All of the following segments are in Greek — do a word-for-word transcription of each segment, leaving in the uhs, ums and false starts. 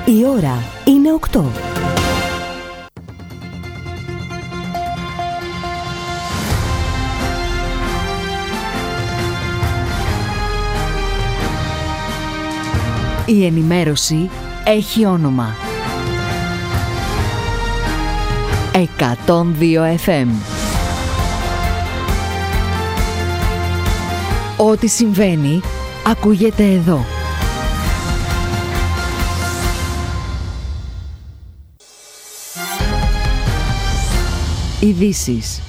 Η ώρα είναι οκτώ. Η ενημέρωση έχει όνομα. εκατόν δύο εφ εμ. Ό,τι συμβαίνει, ακούγεται εδώ. Ειδήσεις.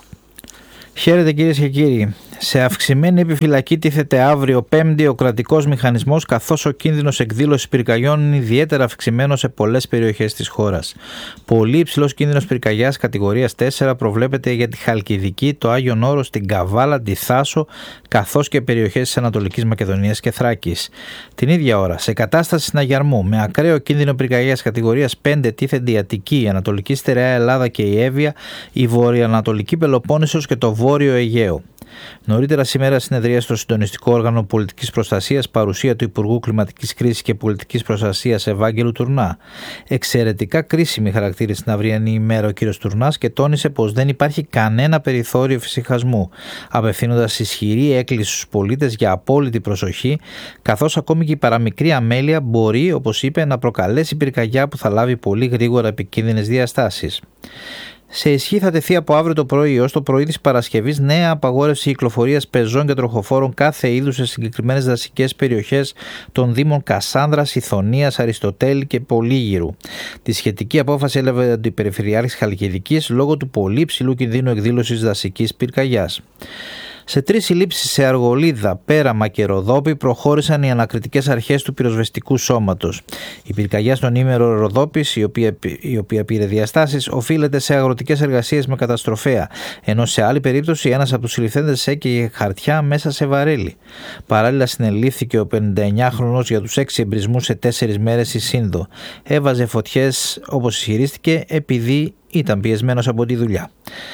Χαίρετε κυρίες και κύριοι. Σε αυξημένη επιφυλακή τίθεται αύριο Πέμπτη ο κρατικός μηχανισμός, καθώς ο κίνδυνος εκδήλωσης πυρκαγιών είναι ιδιαίτερα αυξημένος σε πολλές περιοχές της χώρας. Πολύ υψηλός κίνδυνος πυρκαγιάς κατηγορίας τέσσερα προβλέπεται για τη Χαλκιδική, το Άγιον Όρος, την Καβάλα, τη Θάσο, καθώς και περιοχές της Ανατολικής Μακεδονίας και Θράκης. Την ίδια ώρα, σε κατάσταση συναγερμού με ακραίο κίνδυνο πυρκαγιάς κατηγορίας πέντε τίθενται η Αττική, η Ανατολική Στερεά Ελλάδα και η Εύβοια, η Βορειοανατολική Πελοπόννησος και το Βόρειο Αιγαίο. Νωρίτερα σήμερα συνεδρία στο Συντονιστικό Όργανο Πολιτικής Προστασίας, παρουσία του Υπουργού Κλιματικής Κρίσης και Πολιτικής Προστασίας Ευάγγελου Τουρνά. Εξαιρετικά κρίσιμη χαρακτήρισε την αυριανή ημέρα ο κ. Τουρνάς και τόνισε πως δεν υπάρχει κανένα περιθώριο εφησυχασμού, απευθύνοντας ισχυρή έκκληση στους πολίτες για απόλυτη προσοχή, καθώς ακόμη και η παραμικρή αμέλεια μπορεί, όπως είπε, να προκαλέσει πυρκαγιά που θα λάβει πολύ γρήγορα επικίνδυνες διαστάσεις. Σε ισχύ θα τεθεί από αύριο το πρωί ως το πρωί της Παρασκευής νέα απαγόρευση κυκλοφορίας πεζών και τροχοφόρων κάθε είδους σε συγκεκριμένες δασικές περιοχές των Δήμων Κασάνδρας, Ιθωνίας, Αριστοτέλη και Πολύγυρου. Τη σχετική απόφαση έλαβε ο Αντιπεριφερειάρχης Χαλκιδικής λόγω του πολύ υψηλού κινδύνου εκδήλωσης δασικής πυρκαγιάς. Σε τρεις συλλήψεις σε Αργολίδα, Πέραμα και Ροδόπη προχώρησαν οι ανακριτικές αρχές του πυροσβεστικού σώματος. Η πυρκαγιά στον ήμερο Ροδόπης, η οποία, η οποία πήρε διαστάσεις, οφείλεται σε αγροτικές εργασίες με καταστροφέα, ενώ σε άλλη περίπτωση ένας από τους συλληφθέντες έκαιγε χαρτιά μέσα σε βαρέλι. Παράλληλα συνελήφθηκε ο πενηνταεννιάχρονος για τους έξι εμπρισμούς σε τέσσερις μέρες στη Σύνδο. Έβαζε φωτιές, όπως ισχυρίστηκε, επειδή ήταν πιεσμένος από τη δουλειά.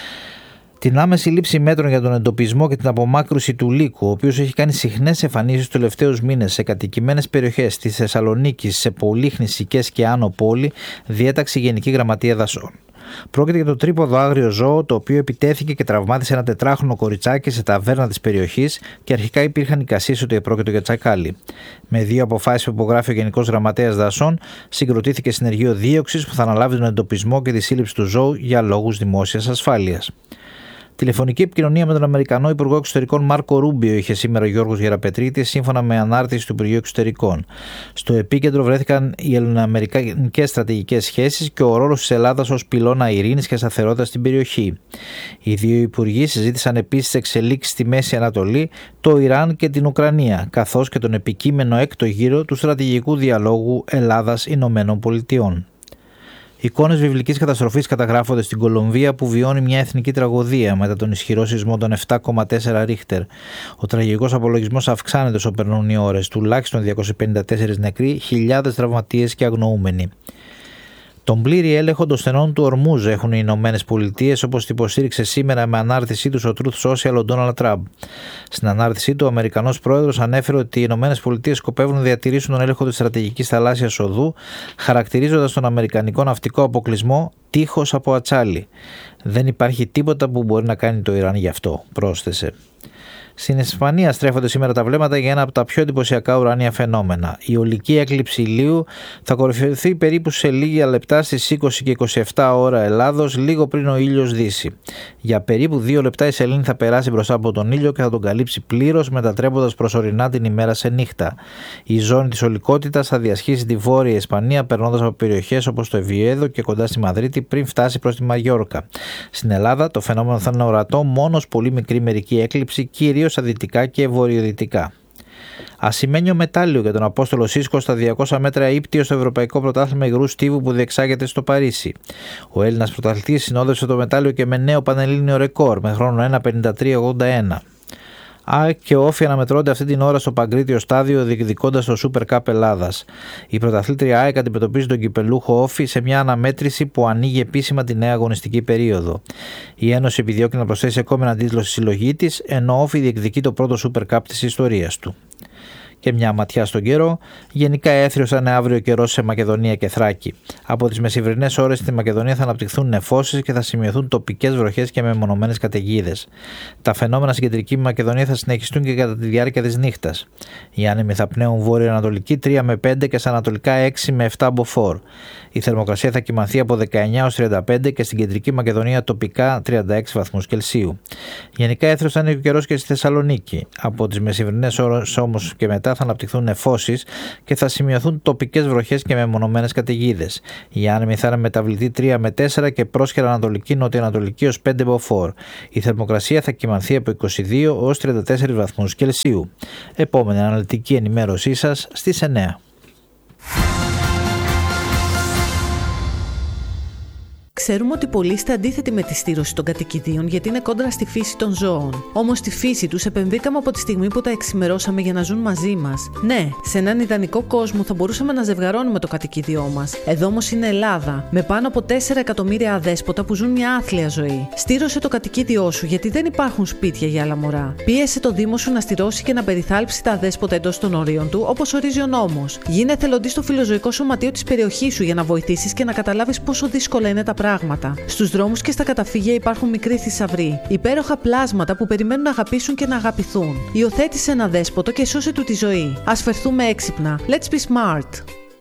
Την άμεση λήψη μέτρων για τον εντοπισμό και την απομάκρυνση του λύκου, ο οποίος έχει κάνει συχνές εμφανίσεις τους τελευταίους μήνες σε κατοικημένες περιοχές της Θεσσαλονίκης, σε Πολύχνη, Σικές και Άνω Πόλη, διέταξε η Γενική Γραμματεία Δασών. Πρόκειται για το τρίποδο άγριο ζώο, το οποίο επιτέθηκε και τραυμάτισε ένα τετράχρονο κοριτσάκι σε ταβέρνα της περιοχής και αρχικά υπήρχαν εικασίες ότι επρόκειτο για τσακάλι. Με δύο αποφάσεις που υπογράφει ο Γενικός Γραμματέας Δασών, συγκροτήθηκε συνεργείο δίωξης που θα αναλάβει τον εντοπισμό και τη σύλληψη του ζώου για λόγους δημόσιας ασφάλειας. Τηλεφωνική επικοινωνία με τον Αμερικανό Υπουργό Εξωτερικών Μάρκο Ρούμπιο είχε σήμερα ο Γιώργος Γεραπετρίτης, σύμφωνα με ανάρτηση του Υπουργείου Εξωτερικών. Στο επίκεντρο βρέθηκαν οι ελληνοαμερικανικές στρατηγικές σχέσεις και ο ρόλος της Ελλάδας ως πυλώνα ειρήνης και σταθερότητας στην περιοχή. Οι δύο υπουργοί συζήτησαν επίσης εξελίξεις στη Μέση Ανατολή, το Ιράν και την Ουκρανία, καθώς και τον επικείμενο έκτο γύρο του στρατηγικού διαλόγου Ελλάδας-Ηνωμένων Πολιτειών. Εικόνες βιβλικής καταστροφής καταγράφονται στην Κολομβία, που βιώνει μια εθνική τραγωδία μετά τον ισχυρό σεισμό των επτά κόμμα τέσσερα Ρίχτερ. Ο τραγικός απολογισμός αυξάνεται όσο περνούν οι ώρες, τουλάχιστον διακόσιοι πενήντα τέσσερις νεκροί, χιλιάδες τραυματίες και αγνοούμενοι. Τον πλήρη έλεγχο των στενών του Ορμούζ έχουν οι Ηνωμένες Πολιτείες, όπως υποστήριξε σήμερα με ανάρτησή του στο Truth Social ο Ντόναλντ Τραμπ. Στην ανάρτησή του, ο Αμερικανός πρόεδρος ανέφερε ότι οι Ηνωμένες Πολιτείες σκοπεύουν να διατηρήσουν τον έλεγχο της στρατηγικής θαλάσσιας οδού, χαρακτηρίζοντας τον αμερικανικό ναυτικό αποκλεισμό τείχος από ατσάλι. Δεν υπάρχει τίποτα που μπορεί να κάνει το Ιράν γι' αυτό, πρόσθεσε. Στην Ισπανία στρέφονται σήμερα τα βλέμματα για ένα από τα πιο εντυπωσιακά ουράνια φαινόμενα. Η ολική έκλειψη ηλίου θα κορυφωθεί περίπου σε λίγα λεπτά στις είκοσι και είκοσι επτά ώρα Ελλάδος, λίγο πριν ο ήλιος δύσει. Για περίπου δύο λεπτά η σελήνη θα περάσει μπροστά από τον ήλιο και θα τον καλύψει πλήρως, μετατρέποντας προσωρινά την ημέρα σε νύχτα. Η ζώνη της ολικότητας θα διασχίσει τη Βόρεια Ισπανία, περνώντας από περιοχές όπως το Εβιέδο και κοντά στη Μαδρίτη πριν φτάσει προς τη Μαγιόρκα. Στην Ελλάδα το φαινόμενο θα είναι ορατό μόνο ως πολύ μικρή μερική έκλειψη, κυρίως στα δυτικά και βορειοδυτικά. Ασημένιο μετάλλιο για τον Απόστολο Σίσκο στα διακόσια μέτρα ύπτιο στο Ευρωπαϊκό Πρωτάθλημα Υγρού Στίβου που διεξάγεται στο Παρίσι. Ο Έλληνας πρωταθλητής συνόδευσε το μετάλλιο και με νέο πανελλήνιο ρεκόρ με χρόνο ένα πενήντα τρία ογδόντα ένα. ΑΕΚ και Όφη αναμετρώνται αυτή την ώρα στο Παγκρίτιο Στάδιο, διεκδικώντας το Super Cup Ελλάδας. Η πρωταθλήτρια ΑΕΚ αντιμετωπίζει τον κυπελούχο Όφη σε μια αναμέτρηση που ανοίγει επίσημα τη νέα αγωνιστική περίοδο. Η Ένωση επιδιώκει να προσθέσει ακόμη έναν τίτλο στη συλλογή της, ενώ ο Όφη διεκδικεί το πρώτο Super Cup της ιστορίας του. Και μια ματιά στον καιρό. Γενικά έθριος θα είναι αύριο καιρός σε Μακεδονία και Θράκη. Από τις μεσημβρινές ώρες στη Μακεδονία θα αναπτυχθούν νεφώσεις και θα σημειωθούν τοπικές βροχές και μεμονωμένες καταιγίδες. Τα φαινόμενα στην κεντρική Μακεδονία θα συνεχιστούν και κατά τη διάρκεια της νύχτας. Οι άνεμοι θα πνέουν βόρειο-ανατολική τρία με πέντε και στα ανατολικά έξι με επτά μποφόρ. Η θερμοκρασία θα κυμανθεί από δεκαεννιά έως τριάντα πέντε και στην κεντρική Μακεδονία τοπικά τριάντα έξι βαθμούς Κελσίου. Γενικά έθριος θα είναι ο καιρός και στη Θεσσαλονίκη. Από τις μεσημβρινές ώρες όμως και μετά θα αναπτυχθούν νεφώσεις και θα σημειωθούν τοπικές βροχές και μεμονωμένες καταιγίδες. Η άνεμη θα είναι μεταβλητή τρία με τέσσερα και πρόσχερα ανατολική νοτιοανατολική ως πέντε μποφόρ. Η θερμοκρασία θα κυμανθεί από είκοσι δύο έως τριάντα τέσσερα βαθμούς Κελσίου. Επόμενη αναλυτική ενημέρωσή σας στις εννιά. Ξέρουμε ότι πολλοί είστε αντίθετοι με τη στήρωση των κατοικιδίων γιατί είναι κόντρα στη φύση των ζώων. Όμως στη φύση τους επεμβήκαμε από τη στιγμή που τα εξημερώσαμε για να ζουν μαζί μας. Ναι, σε έναν ιδανικό κόσμο θα μπορούσαμε να ζευγαρώνουμε το κατοικίδιό μας. Εδώ όμως είναι Ελλάδα, με πάνω από τέσσερα εκατομμύρια αδέσποτα που ζουν μια άθλια ζωή. Στήρωσε το κατοικίδιό σου γιατί δεν υπάρχουν σπίτια για άλλα μωρά. Πίεσε το Δήμο σου να στηρώσει και να περιθάλψει τα αδέσποτα εντός των ορίων του όπως ορίζει ο νόμος. Γίνε εθελοντής στο φιλοζωικό σωματείο της περιοχής σου για να βοηθήσεις και να καταλάβεις πόσο δύσκολα είναι τα πράγματα. Στους δρόμους και στα καταφύγια υπάρχουν μικροί θησαυροί, υπέροχα πλάσματα που περιμένουν να αγαπήσουν και να αγαπηθούν. Υιοθέτησε ένα δέσποτο και σώσε του τη ζωή. Ας φερθούμε έξυπνα. Let's be smart.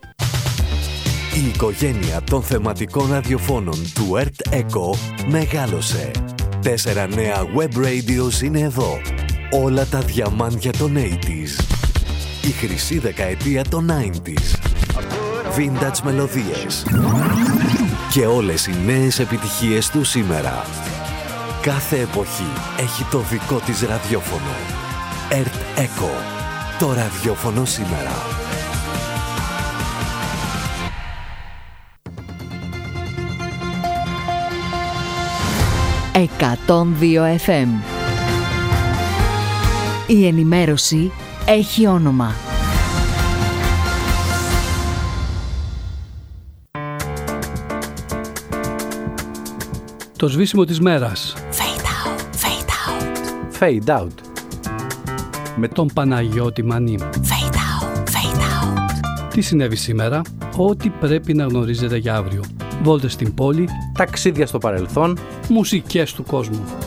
Η οικογένεια των θεματικών ραδιοφώνων του Earth Echo μεγάλωσε. Τέσσερα νέα web radios είναι εδώ. Όλα τα διαμάντια των ογδόντα. Η χρυσή δεκαετία των ενενήντα. Vintage μελωδίες. Και όλες οι νέες επιτυχίες του σήμερα. Κάθε εποχή έχει το δικό της ραδιόφωνο. Earth Echo. Το ραδιόφωνο σήμερα. εκατόν δύο εφ εμ. Η ενημέρωση έχει όνομα. Το σβήσιμο της μέρας. Fade out, fade out. Fade out. Με τον Παναγιώτη Μανή. Fade out, fade out. Τι συνέβη σήμερα, ό,τι πρέπει να γνωρίζετε για αύριο. Βόλτες στην πόλη, Ταξίδια στο παρελθόν, μουσικές του κόσμου.